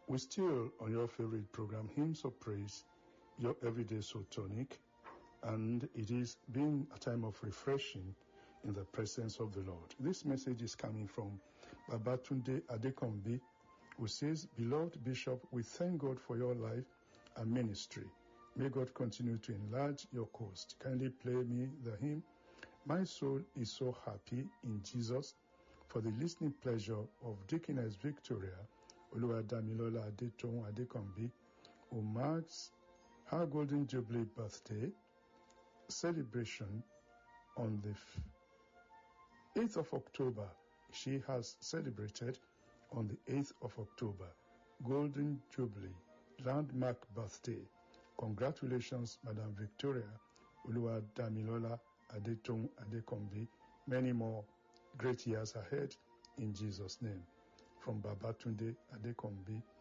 We're still on your favorite program, Hymns of Praise, your everyday soul tonic, and it is being a time of refreshing in the presence of the Lord. This message is coming from Babatunde Adekombi, who says, Beloved Bishop, we thank God for your life and ministry. May God continue to enlarge your coast. Kindly play me the hymn, My Soul is So Happy in Jesus, for the listening pleasure of Deaconess Victoria Oluwadamilola Adetoun Adekombi, who marks her Golden Jubilee birthday celebration on the 8th of October. She has celebrated on the 8th of October, Golden Jubilee, landmark birthday. Congratulations, Madam Victoria Oluwadamilola Adetoun Adekombi. Many more great years ahead in Jesus' name. From Babatunde Adekombi.